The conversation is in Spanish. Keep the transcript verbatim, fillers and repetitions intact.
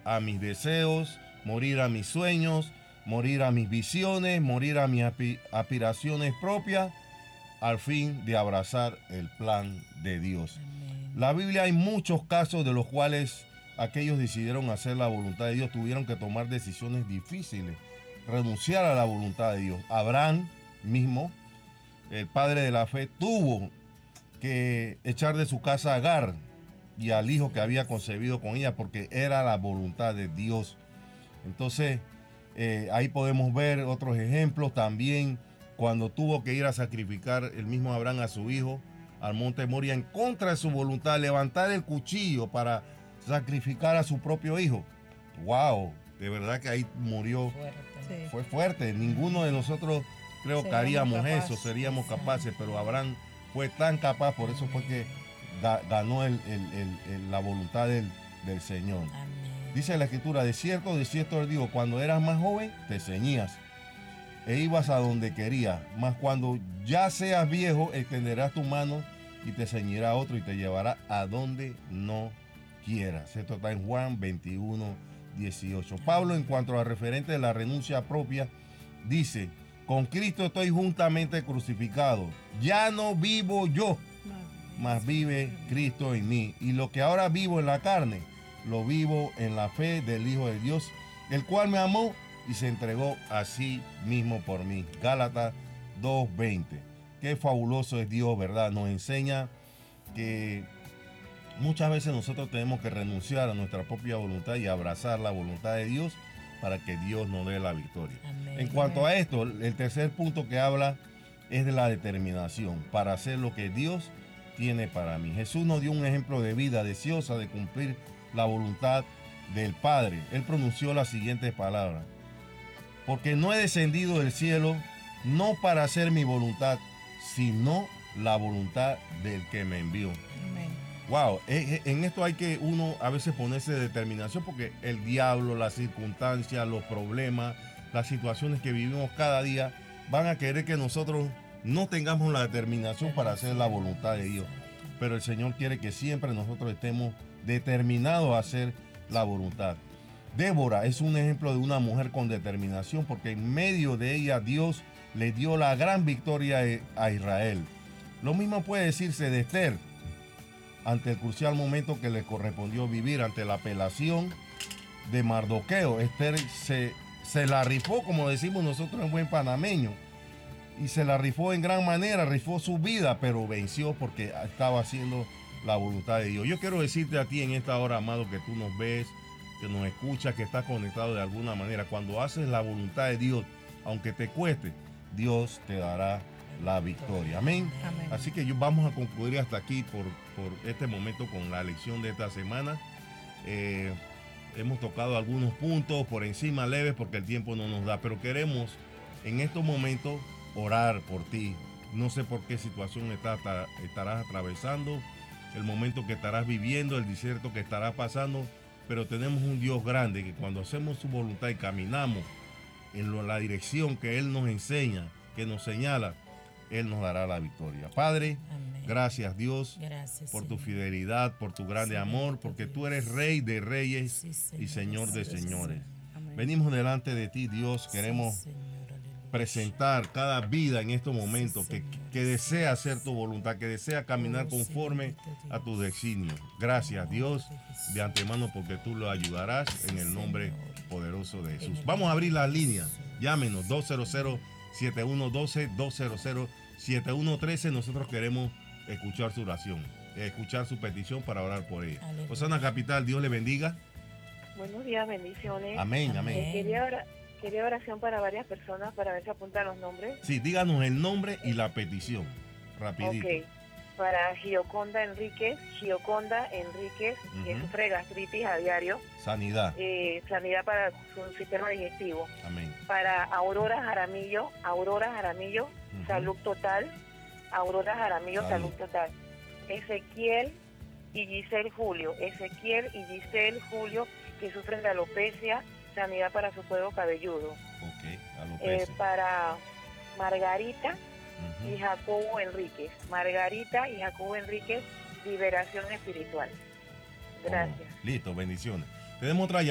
a mis deseos, morir a mis sueños, morir a mis visiones, morir a mis aspiraciones propias, al fin de abrazar el plan de Dios. Amén. La Biblia hay muchos casos de los cuales aquellos decidieron hacer la voluntad de Dios, tuvieron que tomar decisiones difíciles, renunciar a la voluntad de Dios. Abraham mismo, el padre de la fe, tuvo que echar de su casa a Agar y al hijo que había concebido con ella, porque era la voluntad de Dios. Entonces, eh, ahí podemos ver otros ejemplos también, cuando tuvo que ir a sacrificar el mismo Abraham a su hijo al monte Moria en contra de su voluntad, levantar el cuchillo para sacrificar a su propio hijo. ¡Wow! De verdad que ahí murió. Fuerte. Sí. Fue fuerte. Ninguno de nosotros creo que Seríamos haríamos capaces. eso, seríamos Exacto. capaces, pero Abraham fue tan capaz, por eso fue que ga- ganó el- el- el- el- la voluntad del, del Señor. Amén. Dice la Escritura, de cierto, de cierto os digo, cuando eras más joven, te ceñías e ibas a donde querías, mas cuando ya seas viejo, extenderás tu mano y te ceñirá a otro y te llevará a donde no quieras. Esto está en Juan veintiuno, dieciocho. Pablo, en cuanto a referente de la renuncia propia, dice, con Cristo estoy juntamente crucificado. Ya no vivo yo, mas vive Cristo en mí. Y lo que ahora vivo en la carne, lo vivo en la fe del Hijo de Dios, el cual me amó y se entregó a sí mismo por mí. Gálatas dos veinte. Qué fabuloso es Dios, ¿verdad? Nos enseña que muchas veces nosotros tenemos que renunciar a nuestra propia voluntad y abrazar la voluntad de Dios para que Dios nos dé la victoria. Amén. En cuanto a esto, el tercer punto que habla es de la determinación para hacer lo que Dios tiene para mí. Jesús nos dio un ejemplo de vida deseosa de cumplir la voluntad del Padre. Él pronunció las siguientes palabras: porque no he descendido del cielo no para hacer mi voluntad, sino la voluntad del que me envió. Amén. Wow, eh, eh, en esto hay que uno a veces ponerse de determinación, porque el diablo, las circunstancias, los problemas, las situaciones que vivimos cada día van a querer que nosotros no tengamos la determinación para hacer la voluntad de Dios. Pero el Señor quiere que siempre nosotros estemos determinados a hacer la voluntad. Débora es un ejemplo de una mujer con determinación, porque en medio de ella Dios le dio la gran victoria a Israel. Lo mismo puede decirse de Esther, ante el crucial momento que le correspondió vivir ante la apelación de Mardoqueo. Esther se, se la rifó, como decimos nosotros en buen panameño, y se la rifó en gran manera, rifó su vida, pero venció porque estaba haciendo la voluntad de Dios. Yo quiero decirte a ti en esta hora, amado, que tú nos ves, que nos escuchas, que estás conectado de alguna manera, cuando haces la voluntad de Dios, aunque te cueste, Dios te dará la victoria. Amén. Amén. Así que yo, vamos a concluir hasta aquí por, por este momento con la lección de esta semana. Eh, hemos tocado algunos puntos por encima leves porque el tiempo no nos da, pero queremos en estos momentos orar por ti. No sé por qué situación está, está, estarás atravesando, el momento que estarás viviendo, el desierto que estarás pasando, pero tenemos un Dios grande que cuando hacemos su voluntad y caminamos en lo, la dirección que Él nos enseña, que nos señala, Él nos dará la victoria. Padre, Amén. gracias Dios Gracias, por tu Señor. fidelidad, por tu grande Sí, amor, bendito porque Dios. tú eres Rey de reyes Sí, y Señor de Sí, señores. Amén. Venimos delante de ti, Dios, queremos Sí, Señor, aleluya. presentar cada vida en estos momentos Sí, que, Señor. que desea hacer tu voluntad, que desea caminar Oh, sí, conforme bendito Dios. a tu designio. Gracias Dios de antemano porque tú lo ayudarás Sí, en el nombre Señor. poderoso de En Jesús. el Vamos a abrir las nombre de líneas. Jesús. Llámenos dos cero cero, siete uno uno dos, dos cero cero, siete uno uno tres. Nosotros queremos escuchar su oración, escuchar su petición para orar por ella. Aleluya. Osana Capital, Dios le bendiga. Buenos días, bendiciones. Amén, Amén. amén. Eh, quería, ora- quería oración para varias personas, para ver si apuntan los nombres. Sí, díganos el nombre y la petición. Rapidito. Ok. Para Gioconda Enríquez, Gioconda Enríquez, que Ujú. sufre gastritis a diario, Sanidad. eh, sanidad para su sistema digestivo. Amén. Para Aurora Jaramillo, Aurora Jaramillo, Ujú. salud total. Aurora Jaramillo, Salud. salud, total. Ezequiel y Giselle Julio, Ezequiel y Giselle Julio, que sufren de alopecia, sanidad para su cuero cabelludo. Ok, Eh, alopecia. para Margarita Ujú. y Jacobo Enríquez. Margarita y Jacobo Enríquez, liberación espiritual. Gracias. Oh, listo, bendiciones. Tenemos otra llamada.